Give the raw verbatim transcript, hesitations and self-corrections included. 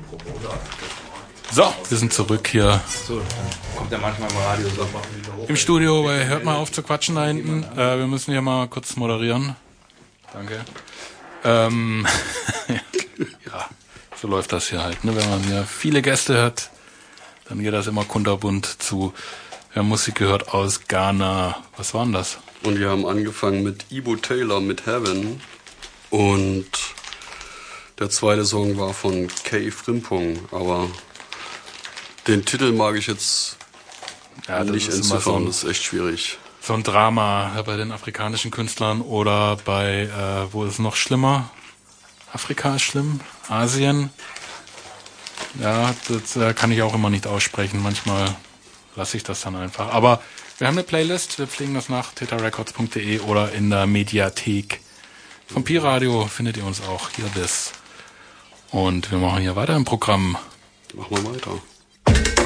So, wir sind zurück hier. So, kommt ja manchmal im Radio so. Im Studio, weil hört mal auf zu quatschen da hinten. Äh, wir müssen hier mal kurz moderieren. Danke. Ähm, ja, so läuft das hier halt. Ne? Wenn man hier viele Gäste hat, dann geht das immer kunterbunt zu. Wir haben Musik gehört aus Ghana. Was war denn das? Und wir haben angefangen mit Ibo Taylor mit Heaven. Und der zweite Song war von Kay Frimpong. Aber den Titel mag ich jetzt ja, nicht entziffern. So das ist echt schwierig. So ein Drama bei den afrikanischen Künstlern oder bei, äh, wo ist es noch schlimmer? Afrika ist schlimm? Asien? Ja, das äh, kann ich auch immer nicht aussprechen. Manchmal lasse ich das dann einfach. Aber wir haben eine Playlist, wir pflegen das nach tetarecords punkt de oder in der Mediathek. Vom Pi-Radio findet ihr uns auch, hier das. Und wir machen hier weiter im Programm. Machen wir weiter.